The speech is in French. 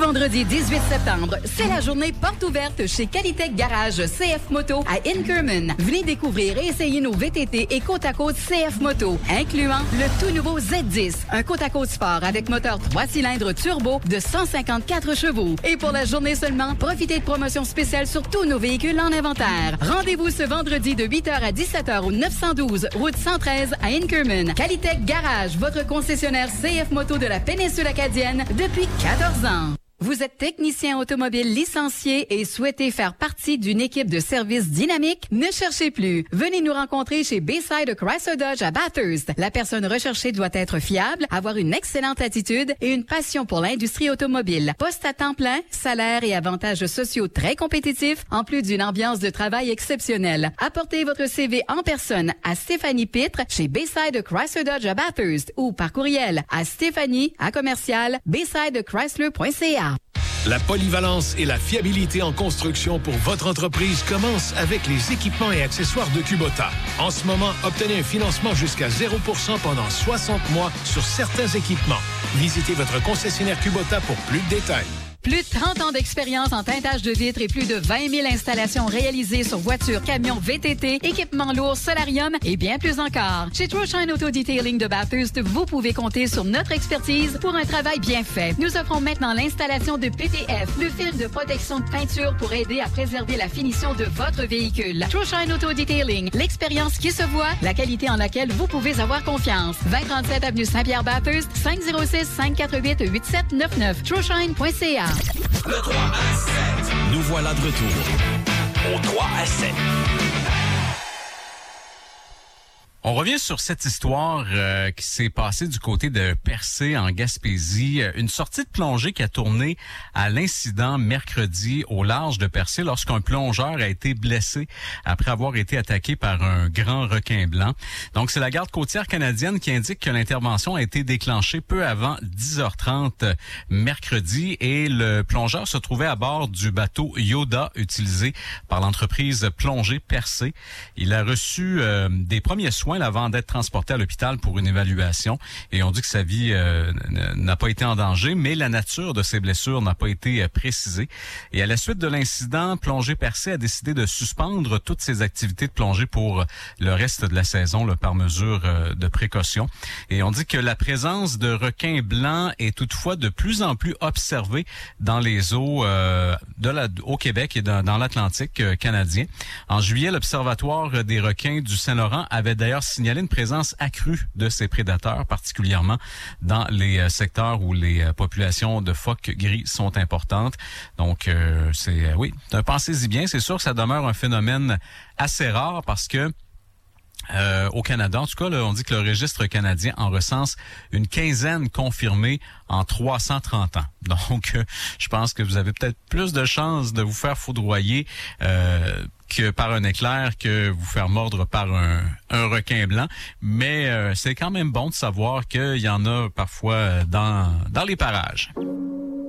vendredi 18 septembre, c'est la journée porte ouverte chez Qualitech Garage CF Moto à Inkerman. Venez découvrir et essayer nos VTT et côte à côte CF Moto, incluant le tout nouveau Z10, un côte à côte sport avec moteur 3 cylindres turbo de 154 chevaux. Et pour la journée seulement, profitez de promotions spéciales sur tous nos véhicules en inventaire. Rendez-vous ce vendredi de 8h à 17h au 912 route 113 à Inkerman. Qualitech Garage, votre concessionnaire CF Moto de la péninsule acadienne depuis 14 ans. Vous êtes technicien automobile licencié et souhaitez faire partie d'une équipe de service dynamique? Ne cherchez plus. Venez nous rencontrer chez Bayside Chrysler Dodge à Bathurst. La personne recherchée doit être fiable, avoir une excellente attitude et une passion pour l'industrie automobile. Poste à temps plein, salaire et avantages sociaux très compétitifs, en plus d'une ambiance de travail exceptionnelle. Apportez votre CV en personne à Stéphanie Pitre chez Bayside Chrysler Dodge à Bathurst ou par courriel à Stéphanie@commercial-baysidechrysler.ca. La polyvalence et la fiabilité en construction pour votre entreprise commencent avec les équipements et accessoires de Kubota. En ce moment, obtenez un financement jusqu'à 0% pendant 60 mois sur certains équipements. Visitez votre concessionnaire Kubota pour plus de détails. Plus de 30 ans d'expérience en teintage de vitres et plus de 20 000 installations réalisées sur voitures, camions, VTT, équipements lourds, solarium et bien plus encore. Chez Troshine Auto Detailing de Bathurst, vous pouvez compter sur notre expertise pour un travail bien fait. Nous offrons maintenant l'installation de PPF, le film de protection de peinture pour aider à préserver la finition de votre véhicule. Troshine Auto Detailing, l'expérience qui se voit, la qualité en laquelle vous pouvez avoir confiance. 2037 avenue Saint-Pierre-Bathurst, 506-588-8799, troshine.ca. Le 3 à 7. Nous voilà de retour Au 3 à 7. On revient sur cette histoire qui s'est passée du côté de Percé en Gaspésie. Une sortie de plongée qui a tourné à l'incident mercredi au large de Percé lorsqu'un plongeur a été blessé après avoir été attaqué par un grand requin blanc. Donc, c'est la garde côtière canadienne qui indique que l'intervention a été déclenchée peu avant 10h30 mercredi et le plongeur se trouvait à bord du bateau Yoda utilisé par l'entreprise Plongée Percé. Il a reçu des premiers soins avant d'être transporté à l'hôpital pour une évaluation. Et on dit que sa vie n'a pas été en danger, mais la nature de ses blessures n'a pas été précisée. Et à la suite de l'incident, Plongée Percé a décidé de suspendre toutes ses activités de plongée pour le reste de la saison, là, par mesure de précaution. Et on dit que la présence de requins blancs est toutefois de plus en plus observée dans les eaux au Québec et dans l'Atlantique canadien. En juillet, l'Observatoire des requins du Saint-Laurent avait d'ailleurs signalé une présence accrue de ces prédateurs, particulièrement dans les secteurs où les populations de phoques gris sont importantes. Donc, pensez-y bien. C'est sûr que ça demeure un phénomène assez rare parce que au Canada, en tout cas, là, on dit que le registre canadien en recense une quinzaine confirmée en 330 ans. Donc, je pense que vous avez peut-être plus de chances de vous faire foudroyer que par un éclair que vous faire mordre par un requin blanc. Mais c'est quand même bon de savoir qu'il y en a parfois dans les parages.